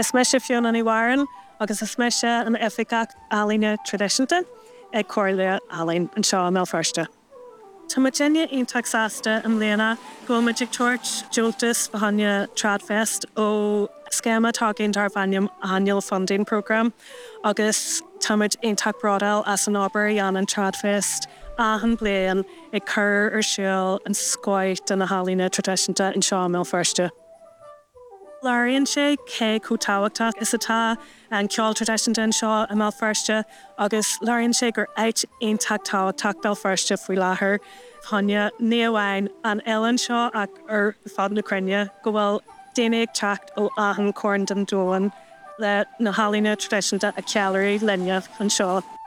Is me se fion an iwaran, agus is me se an efficac alíne traditionte, ag cóirle alín an seo mé firste. Tá Virginia ionach sásta an léana go Magic Torch Joltas Bahania Tradfest ó scéma táginn dar bhainneam annual funding program agus táid ionach bradal as an ábhar an Tradfest ahan bléan ag cur ar siúil an scoit an na halína traditionta an seo mé firste. Láiríonn sé cé cótáhachtach is atá an ceol traditionta an seo a mé firste agus láiríonn sé gur éit ionach táhachtach bell firste faoi láthair Tháinig ní amháin an Ellen seo ach ar fad na Cruinne go bhfuil daine ag teacht ó ahan corn den dóin le na halína traditionta a cealairí linne an seo.